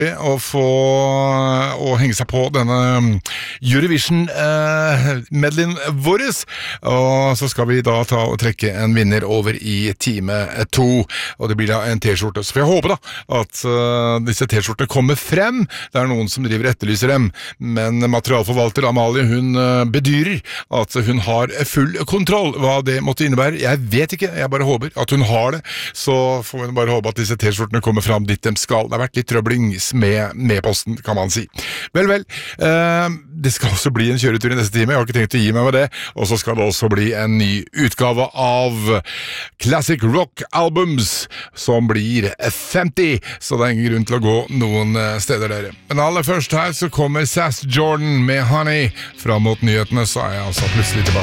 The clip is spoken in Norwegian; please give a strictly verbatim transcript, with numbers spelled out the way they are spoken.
å få å henge seg på denne Eurovision-medleyen uh, våres, og så skal vi da ta og trekke en vinner over i time to, og det blir da en t-skjorte. Så får jeg håpe da at uh, disse t-skjortene kommer frem. Det er noen som driver og etterlyser dem, men materialforvalter Amalie, hun uh, bedyrer at hun har full kontroll. Hva det måtte innebære, jeg vet ikke, jeg bare håper at hun har det, så får vi bare håpe at disse t-skjortene kommer frem dit de skal. Det har vært litt trøblings med, med posten, kan man si. Vel, vel, uh, det skal også bli en kjøretur i neste time, jeg har ikke tenkt å gi meg med det, og så skal det også bli en ny utgave av Classic Rock Albums, som blir femti, så det er ingen grunn til å gå noen steder dere. Men aller først her så kommer Sass Jordan med Honey. Fram mot nyhetene så er jeg altså plutselig tilbake.